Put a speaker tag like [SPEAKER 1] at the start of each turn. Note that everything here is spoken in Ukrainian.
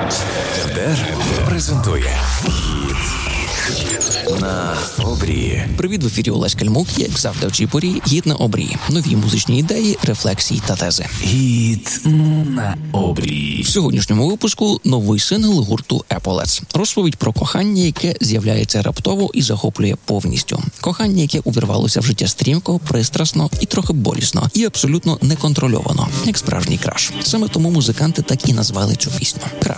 [SPEAKER 1] РДР презентує на обрії.
[SPEAKER 2] Привіт, в ефірі Олесь Кальмук, як завжди в цій порі, гід на обрії. Нові музичні ідеї, рефлексії та тези.
[SPEAKER 1] Гід на обрії.
[SPEAKER 2] В сьогоднішньому випуску новий сингл гурту Epaulets. Розповідь про кохання, яке з'являється раптово і захоплює повністю. Кохання, яке увірвалося в життя стрімко, пристрасно і трохи болісно. І абсолютно неконтрольовано, як справжній краш. Саме тому музиканти так і назвали цю пісню. Краш.